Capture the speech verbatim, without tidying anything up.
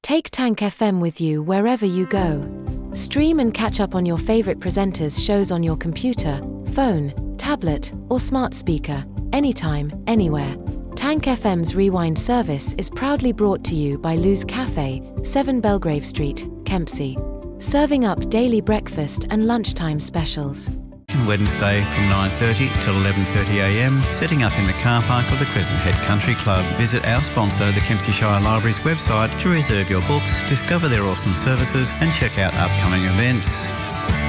Take Tank F M with you wherever you go. Stream and catch up on your favorite presenters' shows on your computer, phone, tablet, or smart speaker, anytime, anywhere. Tank F M's Rewind service is proudly brought to you by Lou's Cafe, seven Belgrave Street, Kempsey. Serving up daily breakfast and lunchtime specials. Wednesday from nine thirty till eleven thirty a m, setting up in the car park of the Crescent Head Country Club. Visit our sponsor, the Kempsey Shire Library's website to reserve your books, discover their awesome services and check out upcoming events.